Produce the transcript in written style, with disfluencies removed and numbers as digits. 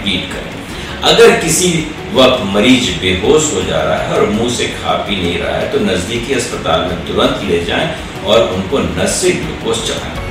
Repeat करें। अगर किसी वक्त मरीज बेहोश हो जा रहा है और मुंह से खा पी नहीं रहा है तो नजदीकी अस्पताल में तुरंत ले जाएं और उनको नस से ग्लूकोज चढ़ाएं।